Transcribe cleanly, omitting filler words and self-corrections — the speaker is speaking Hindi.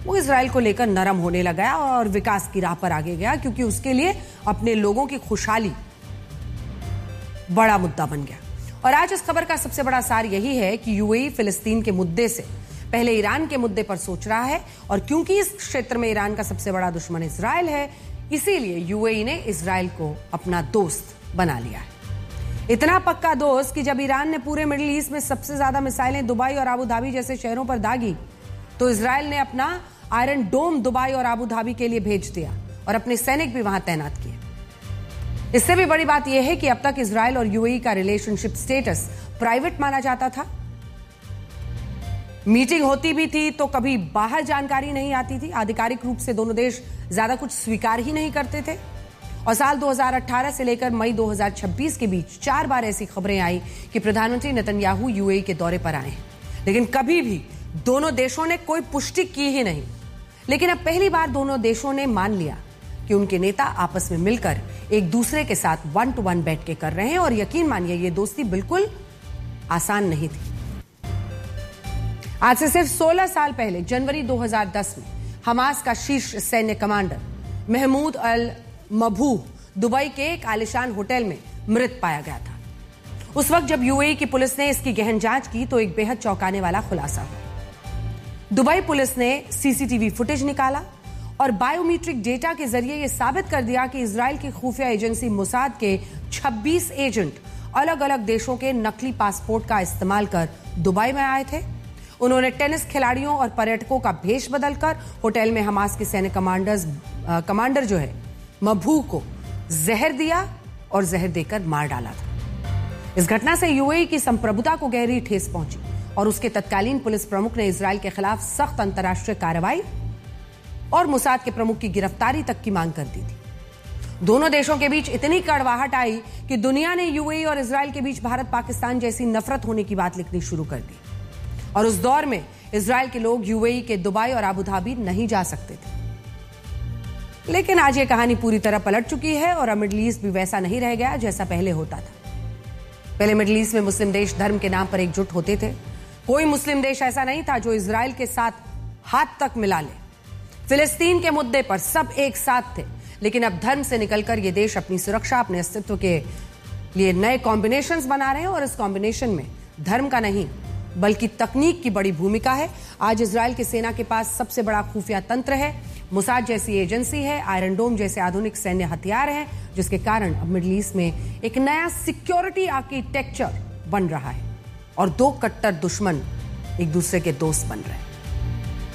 वो इजराइल को लेकर नरम होने लगा और विकास की राह पर आगे गया, क्योंकि उसके लिए अपने लोगों की खुशहाली बड़ा मुद्दा बन गया। और आज इस खबर का सबसे बड़ा सार यही है कि यूएई फिलिस्तीन के मुद्दे से पहले ईरान के मुद्दे पर सोच रहा है, और क्योंकि इस क्षेत्र में ईरान का सबसे बड़ा दुश्मन इजराइल है, इसीलिए यूएई ने इजराइल को अपना दोस्त बना लिया है। इतना पक्का दोस्त कि जब ईरान ने पूरे मिडिल ईस्ट में सबसे ज्यादा मिसाइलें दुबई और आबू धाबी जैसे शहरों पर दागी, तो इजराइल ने अपना आयरन डोम दुबई और आबू धाबी के लिए भेज दिया और अपने सैनिक भी वहां तैनात किए। इससे भी बड़ी बात यह है कि अब तक इजराइल और यूएई का रिलेशनशिप स्टेटस प्राइवेट माना जाता था। मीटिंग होती भी थी तो कभी बाहर जानकारी नहीं आती थी। आधिकारिक रूप से दोनों देश ज्यादा कुछ स्वीकार ही नहीं करते थे। और साल 2018 से लेकर मई 2026 के बीच 4 बार ऐसी खबरें आई कि प्रधानमंत्री नेतन्याहू यूएई के दौरे पर आए हैं, लेकिन कभी भी दोनों देशों ने कोई पुष्टि की ही नहीं। लेकिन अब पहली बार दोनों देशों ने मान लिया कि उनके नेता आपस में मिलकर एक दूसरे के साथ 1-to-1 बैठ के कर रहे हैं, और यकीन मानिए ये दोस्ती बिल्कुल आसान नहीं थी। आज से सिर्फ 16 साल पहले जनवरी 2010 में हमास का शीर्ष सैन्य कमांडर महमूद अल मबूह दुबई के एक आलिशान होटल में मृत पाया गया था। उस वक्त जब यूएई की पुलिस ने इसकी गहन जांच की तो एक बेहद चौंकाने वाला खुलासा हुआ। दुबई पुलिस ने सीसीटीवी फुटेज निकाला और बायोमीट्रिक डेटा के जरिए यह साबित कर दिया कि इजराइल की खुफिया एजेंसी मोसाद के 26 एजेंट अलग अलग देशों के नकली पासपोर्ट का इस्तेमाल कर दुबई में आए थे। उन्होंने टेनिस खिलाड़ियों और पर्यटकों का भेष बदलकर होटल में हमास के सैन्य कमांडर जो है मबूह को जहर दिया और जहर देकर मार डाला था। इस घटना से यूएई की संप्रभुता को गहरी ठेस पहुंची और उसके तत्कालीन पुलिस प्रमुख ने इजराइल के खिलाफ सख्त अंतर्राष्ट्रीय कार्रवाई और मोसाद के प्रमुख की गिरफ्तारी तक की मांग कर दी थी। दोनों देशों के बीच इतनी कड़वाहट आई कि दुनिया ने यूएई और इजराइल के बीच भारत पाकिस्तान जैसी नफरत होने की बात लिखनी शुरू कर दी, और उस दौर में इजराइल के लोग यूएई के दुबई और आबू धाबी नहीं जा सकते थे। लेकिन आज ये कहानी पूरी तरह पलट चुकी है और अब मिडिल ईस्ट भी वैसा नहीं रह गया जैसा पहले होता था। पहले मिडिल ईस्ट में मुस्लिम देश धर्म के नाम पर एकजुट होते थे। कोई मुस्लिम देश ऐसा नहीं था जो इजराइल के साथ हाथ तक मिला ले। फिलिस्तीन के मुद्दे पर सब एक साथ थे, लेकिन अब धर्म से निकलकर ये देश अपनी सुरक्षा, अपने अस्तित्व के लिए नए कॉम्बिनेशंस बना रहे हैं, और इस कॉम्बिनेशन में धर्म का नहीं बल्कि तकनीक की बड़ी भूमिका है। आज इजराइल की सेना के पास सबसे बड़ा खुफिया तंत्र है, मोसाद जैसी एजेंसी है, आयरन डोम जैसे आधुनिक सैन्य हथियार हैं, जिसके कारण अब मिडिल ईस्ट में एक नया सिक्योरिटी आर्किटेक्चर बन रहा है और 2 कट्टर दुश्मन एक दूसरे के दोस्त बन रहे हैं।